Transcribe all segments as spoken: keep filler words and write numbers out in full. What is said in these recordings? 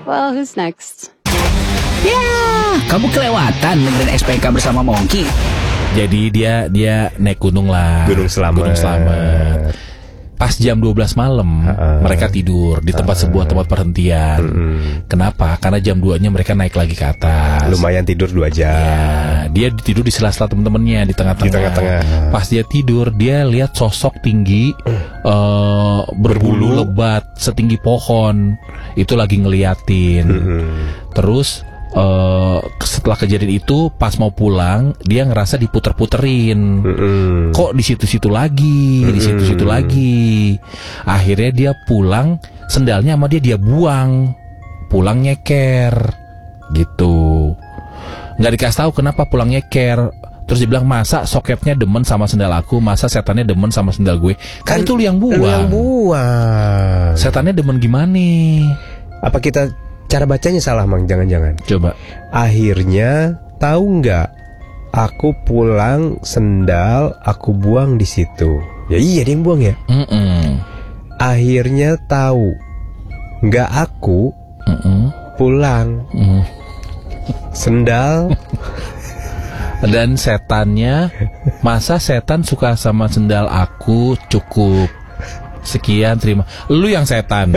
Well, who's next? Ya, kamu kelewatan dengerin S P K bersama Mongki. Jadi dia dia naik gunung lah. Gunung Slamet. Gunung Slamet. Pas jam dua belas malam uh, mereka tidur di tempat uh, sebuah tempat perhentian. uh, Kenapa? Karena jam dua nya mereka naik lagi ke atas. Lumayan tidur dua jam. Ya, dia tidur di sela-sela temen-temennya di tengah-tengah. Di tengah-tengah. Pas dia tidur, dia lihat sosok tinggi uh, berbulu lebat setinggi pohon. Itu lagi ngeliatin. uh, Terus Uh, setelah kejadian itu pas mau pulang dia ngerasa diputer-puterin. Mm-hmm. Kok di situ-situ lagi, mm-hmm. di situ-situ lagi. Akhirnya dia pulang, sendalnya sama dia dia buang, pulang nyeker, gitu. Nggak dikasih tahu kenapa pulang nyeker. Terus dia bilang, masa soketnya demen sama sendal aku, masa setannya demen sama sendal gue. Kan, kan itu lu yang buang. Lu yang buang. Setannya demen gimana? Apa kita cara bacanya salah, Mang? Jangan-jangan. Coba. Akhirnya tahu nggak? Aku pulang sendal aku buang di situ. Ya iya dia yang buang ya. Mm-mm. Akhirnya tahu nggak aku Mm-mm. pulang mm. sendal. Dan setannya, masa setan suka sama sendal aku, cukup. Sekian, terima. Lu yang setan.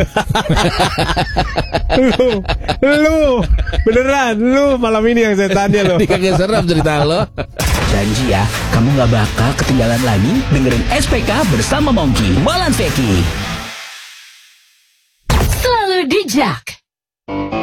Lu, lu, beneran, lu malam ini yang setannya lo. Dikagak serem cerita lo. Janji ya, kamu gak bakal ketinggalan lagi dengerin S P K bersama Mongki. Malan Feki. Selalu di Jak.